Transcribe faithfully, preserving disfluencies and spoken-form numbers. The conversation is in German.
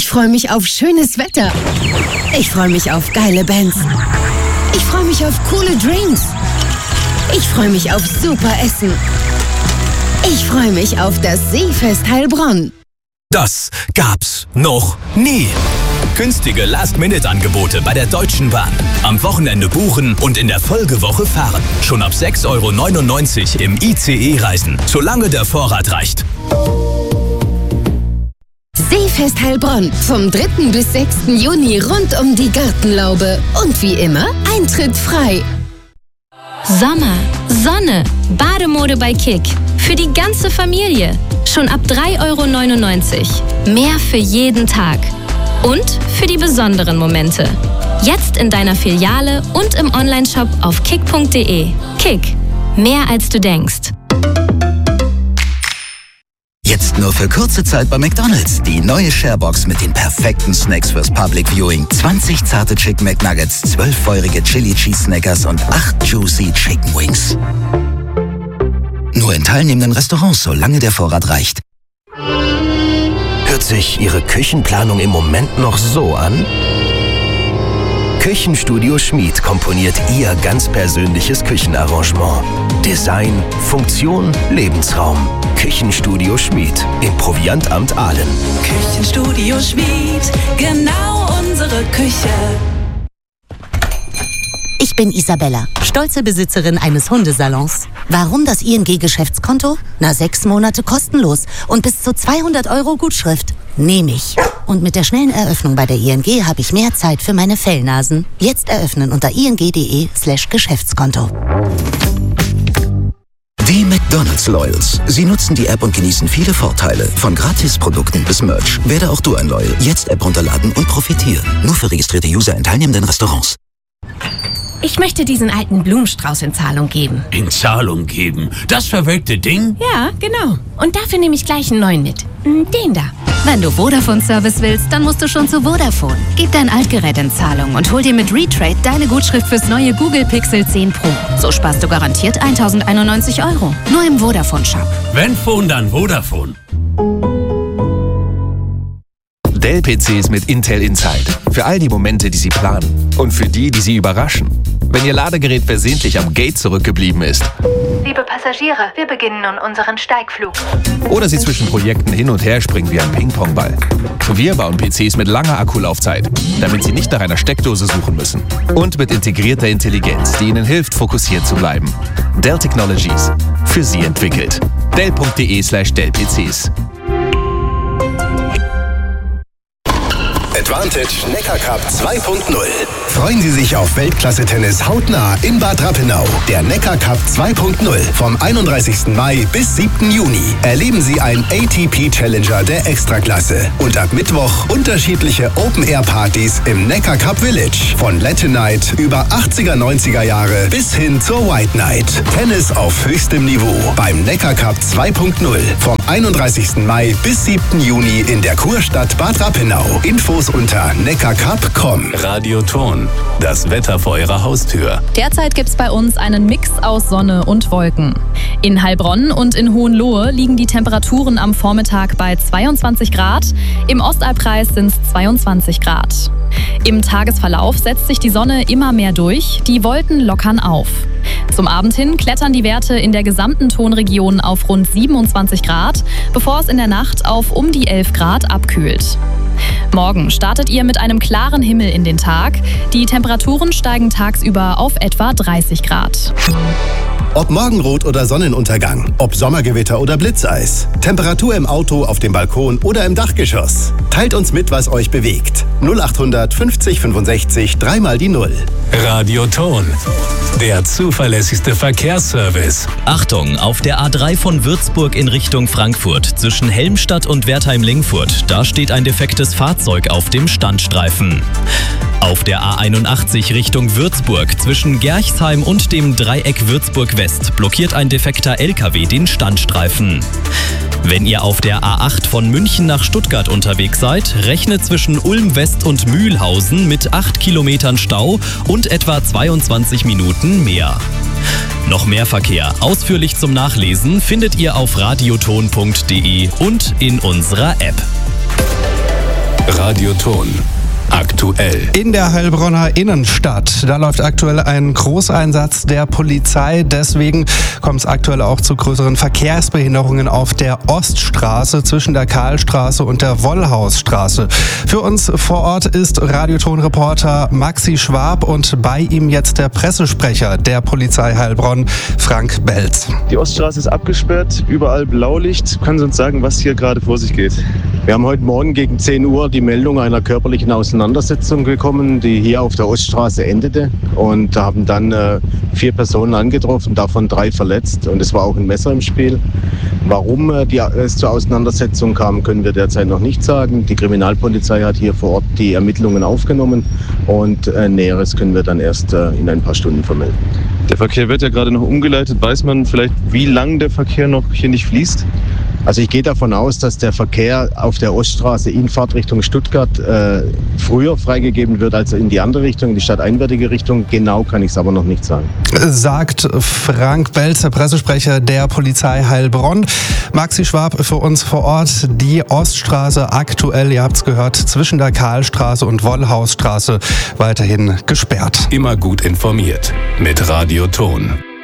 Ich freue mich auf schönes Wetter. Ich freue mich auf geile Bands. Ich freue mich auf coole Drinks. Ich freue mich auf super Essen. Ich freue mich auf das Seefest Heilbronn. Das gab's noch nie. Günstige Last-Minute-Angebote bei der Deutschen Bahn. Am Wochenende buchen und in der Folgewoche fahren. Schon ab sechs Euro neunundneunzig im I C E reisen, solange der Vorrat reicht. Seefest Heilbronn vom dritten bis sechsten Juni rund um die Gartenlaube. Und wie immer, Eintritt frei. Sommer, Sonne, Bademode bei Kick. Für die ganze Familie. Schon ab drei Euro neunundneunzig. Mehr für jeden Tag. Und für die besonderen Momente. Jetzt in deiner Filiale und im Onlineshop auf kick punkt de. Kick. Mehr als du denkst. Jetzt nur für kurze Zeit bei McDonald's. Die neue Sharebox mit den perfekten Snacks fürs Public Viewing. zwanzig zarte Chicken McNuggets, zwölf feurige Chili Cheese Snackers und acht Juicy Chicken Wings. Nur in teilnehmenden Restaurants, solange der Vorrat reicht. Hört sich Ihre Küchenplanung im Moment noch so an? Küchenstudio Schmied komponiert Ihr ganz persönliches Küchenarrangement. Design, Funktion, Lebensraum. Küchenstudio Schmied im Proviantamt Aalen. Küchenstudio Schmied, genau unsere Küche. Ich bin Isabella, stolze Besitzerin eines Hundesalons. Warum das I N G-Geschäftskonto? Na, sechs Monate kostenlos und bis zu zweihundert Euro Gutschrift. Nehme ich. Und mit der schnellen Eröffnung bei der I N G habe ich mehr Zeit für meine Fellnasen. Jetzt eröffnen unter ing.de slash Geschäftskonto. Die McDonald's Loyals. Sie nutzen die App und genießen viele Vorteile. Von Gratisprodukten bis Merch. Werde auch du ein Loyal. Jetzt App runterladen und profitieren. Nur für registrierte User in teilnehmenden Restaurants. Ich möchte diesen alten Blumenstrauß in Zahlung geben. In Zahlung geben? Das verwelkte Ding? Ja, genau. Und dafür nehme ich gleich einen neuen mit. Den da. Wenn du Vodafone-Service willst, dann musst du schon zu Vodafone. Gib dein Altgerät in Zahlung und hol dir mit Retrade deine Gutschrift fürs neue Google Pixel zehn Pro. So sparst du garantiert tausendeinundneunzig Euro. Nur im Vodafone-Shop. Wenn Phone, dann Vodafone. Dell-P Cs mit Intel Inside. Für all die Momente, die Sie planen. Und für die, die Sie überraschen. Wenn Ihr Ladegerät versehentlich am Gate zurückgeblieben ist. Liebe Passagiere, wir beginnen nun unseren Steigflug. Oder Sie zwischen Projekten hin und her springen wie ein Ping-Pong-Ball. Wir bauen P Cs mit langer Akkulaufzeit, damit Sie nicht nach einer Steckdose suchen müssen. Und mit integrierter Intelligenz, die Ihnen hilft, fokussiert zu bleiben. Dell Technologies. Für Sie entwickelt. Dell.de slash Dell-PCs. Advantage Neckar Cup zwei Punkt null. Freuen Sie sich auf Weltklasse-Tennis hautnah in Bad Rappenau. Der Neckar Cup zwei Punkt null vom einunddreißigsten Mai bis siebten Juni. Erleben Sie ein A T P Challenger der Extraklasse. Und ab Mittwoch unterschiedliche Open-Air-Partys im Neckar Cup Village. Von Latin Night über achtziger, neunziger Jahre bis hin zur White Night. Tennis auf höchstem Niveau beim Neckar Cup zwei Punkt null vom einunddreißigsten Mai bis siebten Juni in der Kurstadt Bad Rappenau. Infos unter neckarcup punkt com. Radioton, das Wetter vor Ihrer Haustür. Derzeit gibt es bei uns einen Mix aus Sonne und Wolken. In Heilbronn und in Hohenlohe liegen die Temperaturen am Vormittag bei zweiundzwanzig Grad. Im Ostalbkreis sind es zweiundzwanzig Grad. Im Tagesverlauf setzt sich die Sonne immer mehr durch, die Wolken lockern auf. Zum Abend hin klettern die Werte in der gesamten Tonregion auf rund siebenundzwanzig Grad, bevor es in der Nacht auf um die elf Grad abkühlt. Morgen startet ihr mit einem klaren Himmel in den Tag. Die Temperaturen steigen tagsüber auf etwa dreißig Grad. Ob Morgenrot oder Sonnenuntergang, ob Sommergewitter oder Blitzeis, Temperatur im Auto, auf dem Balkon oder im Dachgeschoss. Teilt uns mit, was euch bewegt. null achthundert fünfzig fünfundsechzig, dreimal die Null. Radioton, der zuverlässigste Verkehrsservice. Achtung, auf der A drei von Würzburg in Richtung Frankfurt zwischen Helmstadt und Wertheim-Lingfurt. Da steht ein defektes Fahrzeug auf dem Standstreifen. Auf der A einundachtzig Richtung Würzburg zwischen Gerchsheim und dem Dreieck Würzburg-West blockiert ein defekter L K W den Standstreifen. Wenn ihr auf der A acht von München nach Stuttgart unterwegs seid, rechnet zwischen Ulm West und Mühlhausen mit acht Kilometern Stau und etwa zweiundzwanzig Minuten mehr. Noch mehr Verkehr ausführlich zum Nachlesen findet ihr auf radioton punkt de und in unserer App. Radioton. Aktuell. In der Heilbronner Innenstadt, da läuft aktuell ein Großeinsatz der Polizei. Deswegen kommt es aktuell auch zu größeren Verkehrsbehinderungen auf der Oststraße zwischen der Karlstraße und der Wollhausstraße. Für uns vor Ort ist Radioton-Reporter Maxi Schwab und bei ihm jetzt der Pressesprecher der Polizei Heilbronn, Frank Belz. Die Oststraße ist abgesperrt, überall Blaulicht. Können Sie uns sagen, was hier gerade vor sich geht? Wir haben heute Morgen gegen zehn Uhr die Meldung einer körperlichen Auseinandersetzung bekommen, die hier auf der Oststraße endete, und haben dann äh, vier Personen angetroffen, davon drei verletzt, und es war auch ein Messer im Spiel. Warum äh, die, es zur Auseinandersetzung kam, können wir derzeit noch nicht sagen. Die Kriminalpolizei hat hier vor Ort die Ermittlungen aufgenommen und äh, Näheres können wir dann erst äh, in ein paar Stunden vermelden. Der Verkehr wird ja gerade noch umgeleitet. Weiß man vielleicht, wie lang der Verkehr noch hier nicht fließt? Also ich gehe davon aus, dass der Verkehr auf der Oststraße in Fahrtrichtung Stuttgart äh, früher freigegeben wird als in die andere Richtung, in die stadteinwärtige Richtung. Genau kann ich es aber noch nicht sagen. Sagt Frank Belz, der Pressesprecher der Polizei Heilbronn. Maxi Schwab für uns vor Ort. Die Oststraße aktuell, ihr habt es gehört, zwischen der Karlstraße und Wollhausstraße weiterhin gesperrt. Immer gut informiert mit Radioton.